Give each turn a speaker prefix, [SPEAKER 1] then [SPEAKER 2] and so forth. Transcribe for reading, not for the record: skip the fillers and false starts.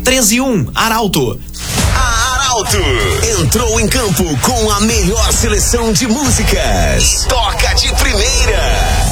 [SPEAKER 1] 13-1, Arauto.
[SPEAKER 2] A Arauto entrou em campo com a melhor seleção de músicas. Toca de primeira.